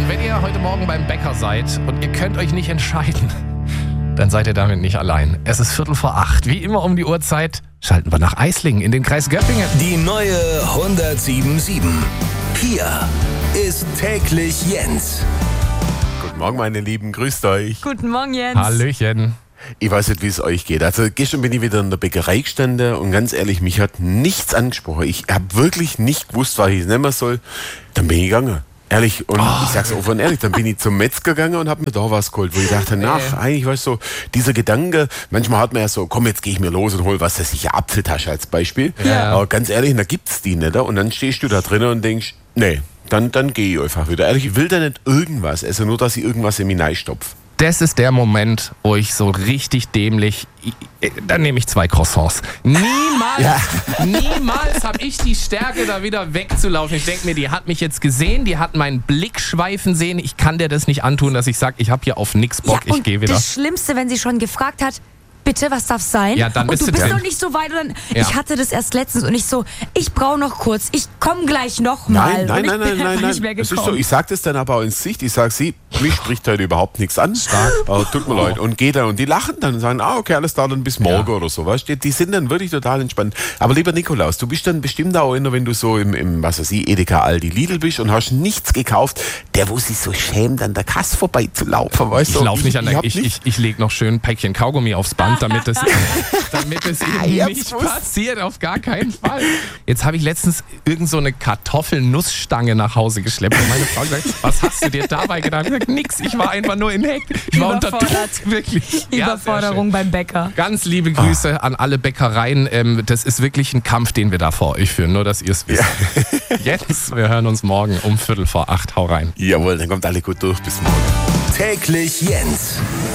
wenn ihr heute Morgen beim Bäcker seid und ihr könnt euch nicht entscheiden, dann seid ihr damit nicht allein. Es ist 7:45. Wie immer um die Uhrzeit schalten wir nach Eislingen in den Kreis Göppingen. Die neue 107.7. Hier ist täglich Jens. Guten Morgen, meine Lieben, grüßt euch. Guten Morgen, Jens. Hallöchen. Ich weiß nicht, wie es euch geht. Also gestern bin ich wieder in der Bäckerei gestanden und ganz ehrlich, mich hat nichts angesprochen. Ich habe wirklich nicht gewusst, was ich nehmen soll. Dann bin ich gegangen. Ehrlich, und ich sag's offen und ehrlich, dann bin ich zum Metzger gegangen und habe mir da was geholt, wo ich dachte, eigentlich, weißt du, dieser Gedanke, manchmal hat man ja so, komm, jetzt gehe ich mir los und hol was, das ist ja Apfeltasche als Beispiel. Ja. Aber ganz ehrlich, da gibt's die nicht. Und dann stehst du da drinnen und denkst, nee, dann gehe ich einfach wieder. Ehrlich, ich will da nicht irgendwas, also nur, dass ich irgendwas in mich reinstopfe. Das ist der Moment, wo ich so richtig dämlich, dann nehme ich 2 Croissants. Niemals habe ich die Stärke, da wieder wegzulaufen. Ich denke mir, die hat mich jetzt gesehen, die hat meinen Blick schweifen sehen. Ich kann dir das nicht antun, dass ich sage, ich habe hier auf nichts Bock, ich gehe wieder. Das Schlimmste, wenn sie schon gefragt hat, bitte, was darf sein? Ja, dann und bist du du bist drin. noch nicht so weit. Und dann, Ja. Ich hatte das erst letztens und ich so, ich brauche noch kurz, ich komme gleich nochmal. Nein. Nicht mehr Es ist gekommen. so, ich sag das dann aber auch ins Gesicht. Ich sag, mich spricht heute überhaupt nichts an. Tut mir leid. Und geht dann und die lachen dann und sagen, okay, alles da dann bis morgen oder so. Weißt du? Die sind dann wirklich total entspannt. Aber lieber Nikolaus, du bist dann bestimmt auch immer, wenn du so im was weiß ich, Edeka, Aldi, Lidl bist und hast nichts gekauft, der wo sich so schämt, an der Kasse vorbeizulaufen. Weißt Ich du? laufe nicht an der, hab ich lege noch schön ein Päckchen Kaugummi aufs Band, damit es Ich eben hab's nicht gewusst. passiert, auf gar keinen Fall. Jetzt habe ich letztens irgend so eine Kartoffelnussstange nach Hause geschleppt und meine Frau gesagt, was hast du dir dabei gedacht? Ich habe gesagt, nix, ich war einfach nur in Heck. Ich war unter Druck, Überfordert. wirklich. Ja, sehr Überforderung schön. beim Bäcker. Ganz liebe Grüße an alle Bäckereien. Das ist wirklich ein Kampf, den wir da vor euch führen, nur dass ihr es wisst. Jetzt, wir hören uns morgen um 7:45. Hau rein. Jawohl, dann kommt alle gut durch. Bis morgen. Täglich Jens.